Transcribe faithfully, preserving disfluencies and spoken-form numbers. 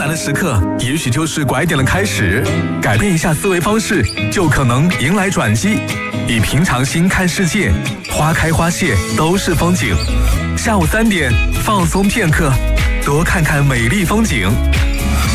难的时刻，也许就是拐点的开始。改变一下思维方式，就可能迎来转机。以平常心看世界，花开花谢都是风景。下午三点，放松片刻，多看看美丽风景。